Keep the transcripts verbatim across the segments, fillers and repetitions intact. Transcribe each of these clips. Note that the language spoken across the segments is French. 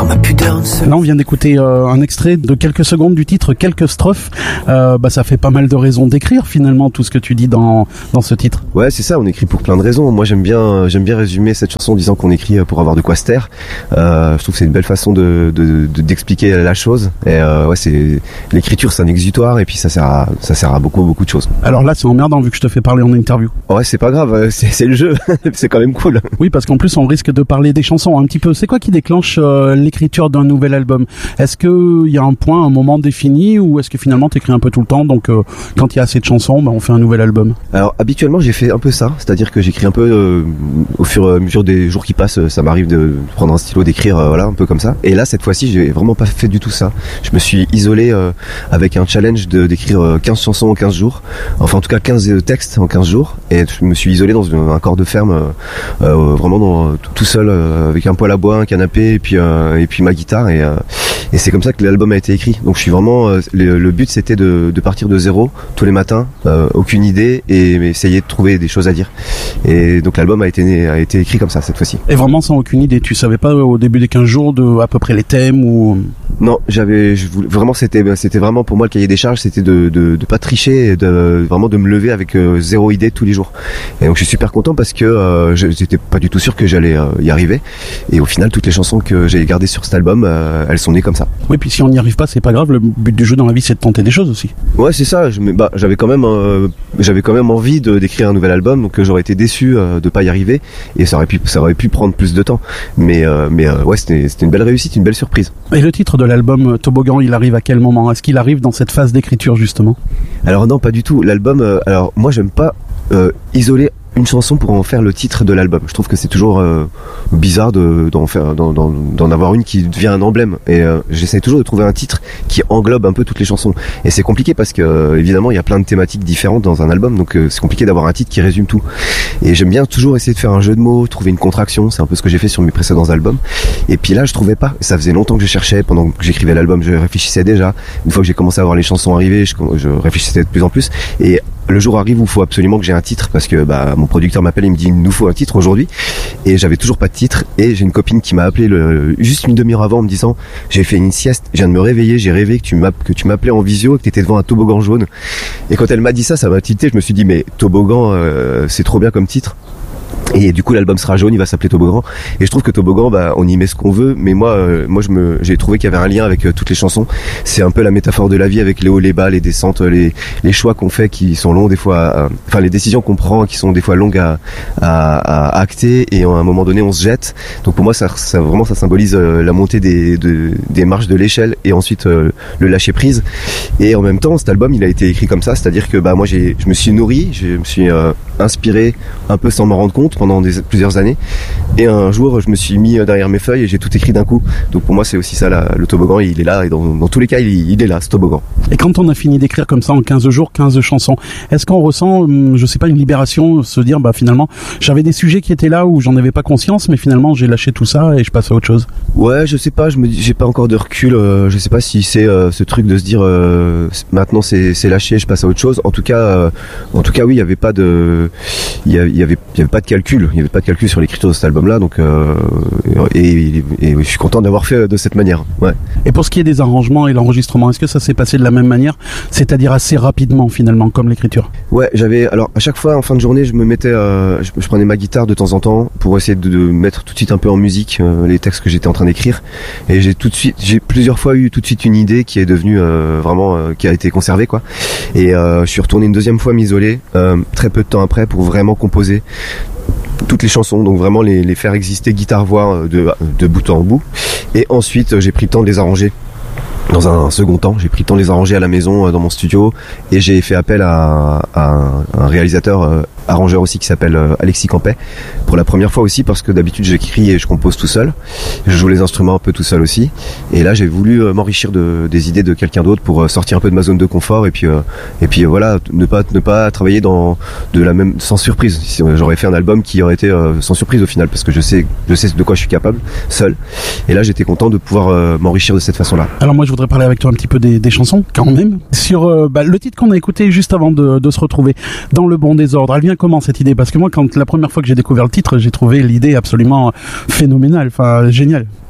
quand ma pudeur ne se... Là, on vient d'écouter euh, un extrait de quelques secondes du titre, quelques strophes. Euh, bah, ça fait pas mal de raisons d'écrire finalement tout ce que tu dis dans dans ce titre. Ouais, c'est ça. On écrit pour plein de raisons. Moi, j'aime bien, j'aime bien résumer cette chanson en disant qu'on écrit pour avoir de quoi se taire. Euh, je trouve que c'est une belle façon de, de, de d'expliquer la chose. Et euh, ouais, c'est l'écriture, c'est un exutoire et puis ça sert à ça sert à beaucoup beaucoup de choses. Alors là, c'est emmerdant vu que je te fais parler en interview. Ouais, c'est pas grave. C'est, c'est le jeu. C'est quand même cool. Oui, parce qu'en plus, on risque de parler des chansons un petit peu. C'est quoi qui déclenche euh, l'écriture d'un nouvel album? Est-ce que il y a un point, un moment défini, ou est-ce que finalement t'écris un peu tout le temps, donc euh, quand il y a assez de chansons, bah, on fait un nouvel album? Alors habituellement j'ai fait un peu ça, c'est-à-dire que j'écris un peu euh, au fur et à mesure des jours qui passent, ça m'arrive de prendre un stylo, d'écrire, euh, voilà, un peu comme ça. Et là cette fois-ci j'ai vraiment pas fait du tout ça. Je me suis isolé euh, avec un challenge de, d'écrire euh, quinze chansons en quinze jours, enfin en tout cas quinze textes en quinze jours, et je me suis isolé dans une, un corps de ferme, euh, euh, vraiment dans, tout seul, euh, avec un poêle à bois, un canapé et puis euh, et puis ma guitare, et, euh, et c'est comme ça que l'album a été écrit. Donc je suis vraiment euh, le, le but c'était de, de partir de zéro tous les matins, euh, aucune idée, et essayer de trouver des choses à dire. Et donc l'album a été a été écrit comme ça cette fois-ci. Et vraiment sans aucune idée, tu savais pas au début des quinze jours de à peu près les thèmes ou... Non, j'avais je voulais, vraiment c'était c'était vraiment pour moi le cahier des charges, c'était de de, de pas tricher, et de vraiment de me lever avec euh, zéro idée tous les jours. Et donc je suis super content parce que euh, j'étais pas du tout sûr que j'allais euh, y arriver, et au final toutes les chansons que j'ai gardées sur cet album, euh, elles sont nées comme ça. Oui, puis si on n'y arrive pas, c'est pas grave, le but du jeu dans la vie c'est de tenter des choses aussi. Ouais, c'est ça, je, bah, j'avais quand même euh, j'avais quand même envie de d'écrire un nouvel album, donc euh, j'aurais été déçu euh, de pas y arriver, et ça aurait pu ça aurait pu prendre plus de temps. Mais euh, mais euh, ouais, c'était c'était une belle réussite, une belle surprise. Et le titre de l'album Toboggan, il arrive à quel moment? Est-ce qu'il arrive dans cette phase d'écriture justement? Alors non, pas du tout. L'album euh, alors moi j'aime pas euh, isoler une chanson pour en faire le titre de l'album. Je trouve que c'est toujours euh, bizarre de, d'en faire, d'en, d'en, d'en avoir une qui devient un emblème. Et euh, j'essaie toujours de trouver un titre qui englobe un peu toutes les chansons. Et c'est compliqué parce que euh, évidemment il y a plein de thématiques différentes dans un album, donc euh, c'est compliqué d'avoir un titre qui résume tout. Et j'aime bien toujours essayer de faire un jeu de mots, trouver une contraction. C'est un peu ce que j'ai fait sur mes précédents albums. Et puis là je trouvais pas. Ça faisait longtemps que je cherchais. Pendant que j'écrivais l'album, je réfléchissais déjà. Une fois que j'ai commencé à voir les chansons arriver, je, je réfléchissais de plus en plus. Et le jour arrive où il faut absolument que j'ai un titre, parce que bah mon producteur m'appelle, il me dit il nous faut un titre aujourd'hui, et j'avais toujours pas de titre. Et j'ai une copine qui m'a appelé le, juste une demi-heure avant en me disant j'ai fait une sieste, je viens de me réveiller, j'ai rêvé que tu m'app- que tu m'appelais en visio et que t'étais devant un toboggan jaune. Et quand elle m'a dit ça, ça m'a tilté. Je me suis dit mais toboggan, euh, c'est trop bien comme titre. Et du coup l'album sera jaune, il va s'appeler Toboggan. Et je trouve que Toboggan, bah on y met ce qu'on veut, mais moi euh, moi je me j'ai trouvé qu'il y avait un lien avec euh, toutes les chansons. C'est un peu la métaphore de la vie, avec les hauts, les bas, les descentes, les les choix qu'on fait qui sont longs des fois, à, enfin les décisions qu'on prend qui sont des fois longues à à, à acter, et à un moment donné on se jette. Donc pour moi ça, ça vraiment ça symbolise euh, la montée des de, des marches de l'échelle, et ensuite euh, le lâcher prise. Et en même temps cet album il a été écrit comme ça, c'est-à-dire que bah moi j'ai je me suis nourri, je me suis euh, inspiré un peu sans m'en rendre compte pendant des, plusieurs années, et un jour je me suis mis derrière mes feuilles et j'ai tout écrit d'un coup. Donc pour moi c'est aussi ça là, le toboggan il est là, et dans, dans tous les cas il, il est là, ce toboggan. Et quand on a fini d'écrire comme ça en quinze jours, quinze chansons, est-ce qu'on ressent, je sais pas, une libération, se dire bah finalement j'avais des sujets qui étaient là où j'en avais pas conscience, mais finalement j'ai lâché tout ça et je passe à autre chose? Ouais, je sais pas, je me dis, j'ai pas encore de recul, euh, je sais pas si c'est euh, ce truc de se dire euh, maintenant c'est c'est lâché, je passe à autre chose. En tout cas euh, en tout cas oui, il y avait pas de il y avait il y avait, il y avait pas de calcul, il y avait pas de calcul sur l'écriture de cet album là, donc euh, et, et, et je suis content d'avoir fait de cette manière. Ouais. Et pour ce qui est des arrangements et l'enregistrement, est-ce que ça s'est passé de la même manière, c'est-à-dire assez rapidement finalement comme l'écriture? Ouais, j'avais alors à chaque fois en fin de journée, je me mettais euh, je, je prenais ma guitare de temps en temps pour essayer de, de mettre tout de suite un peu en musique euh, les textes que j'étais en train d'écrire, et j'ai tout de suite j'ai plusieurs fois eu tout de suite une idée qui est devenue euh, vraiment euh, qui a été conservée quoi. Et euh, je suis retourné une deuxième fois m'isoler euh, très peu de temps après pour vraiment composer toutes les chansons, donc vraiment les, les faire exister guitare-voix de, de bout en bout. Et ensuite j'ai pris le temps de les arranger. Dans un second temps, j'ai pris le temps de les arranger à la maison, dans mon studio, et j'ai fait appel à, à un, un réalisateur euh, arrangeur aussi qui s'appelle euh, Alexis Campet, pour la première fois aussi, parce que d'habitude j'écris et je compose tout seul, je joue les instruments un peu tout seul aussi, et là j'ai voulu euh, m'enrichir de, des idées de quelqu'un d'autre pour euh, sortir un peu de ma zone de confort, et puis euh, et puis euh, voilà, ne pas ne pas travailler dans de la même sans surprise. Si j'aurais fait un album qui aurait été euh, sans surprise au final, parce que je sais je sais de quoi je suis capable seul, et là j'étais content de pouvoir euh, m'enrichir de cette façon-là. Alors moi je voudrais parler avec toi un petit peu des, des chansons quand même, sur euh, bah, le titre qu'on a écouté juste avant de, de se retrouver, Dans le bon désordre. Elle vient comment cette idée? Parce que moi quand la première fois que j'ai découvert le titre, j'ai trouvé l'idée absolument phénoménale, enfin géniale.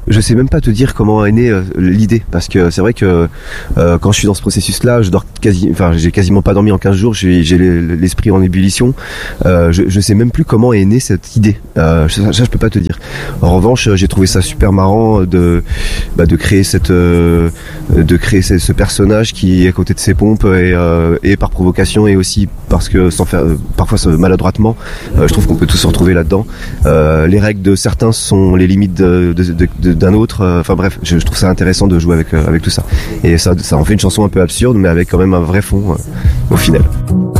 Je sais même pas te dire comment est née euh, l'idée, parce que c'est vrai que euh, quand je suis dans ce processus-là, je dors quasi, enfin j'ai quasiment pas dormi en quinze jours, j'ai, j'ai l'esprit en ébullition. Euh, je, je sais même plus comment est née cette idée. Euh, ça, ça, je peux pas te dire. En revanche, j'ai trouvé ça super marrant de bah, de créer cette euh, de créer ce, ce personnage qui est à côté de ses pompes et, euh, et par provocation et aussi parce que sans faire euh, parfois maladroitement. Euh, je trouve qu'on peut tous se retrouver là-dedans. Euh, les règles de certains sont les limites de, de, de, de d'un autre, enfin euh, bref, je, je trouve ça intéressant de jouer avec euh, avec tout ça. Et ça, ça en fait une chanson un peu absurde, mais avec quand même un vrai fond euh, au final.